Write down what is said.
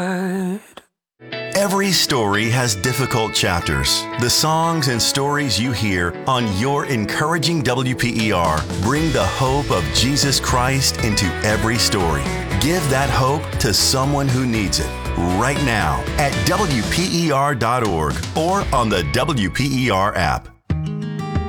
Every story has difficult chapters. The songs and stories you hear on Your Encouraging WPER bring the hope of Jesus Christ into every story. Give that hope to someone who needs it right now at WPER.org or on the WPER app.